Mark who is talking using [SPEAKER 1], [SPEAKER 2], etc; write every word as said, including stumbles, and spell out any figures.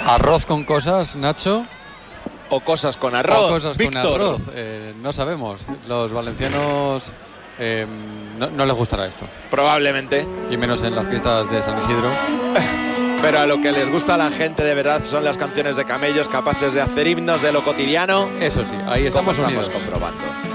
[SPEAKER 1] Arroz con cosas, Nacho.
[SPEAKER 2] O cosas con arroz.
[SPEAKER 1] O cosas
[SPEAKER 2] Víctor.
[SPEAKER 1] con arroz. Eh, no sabemos. Los valencianos eh, no, no les gustará esto.
[SPEAKER 2] Probablemente.
[SPEAKER 1] Y menos en las fiestas de San Isidro.
[SPEAKER 2] Pero a lo que les gusta a la gente de verdad son las canciones de camellos capaces de hacer himnos de lo cotidiano.
[SPEAKER 1] Eso sí, ahí estamos
[SPEAKER 2] como
[SPEAKER 1] unidos.
[SPEAKER 2] estamos comprobando.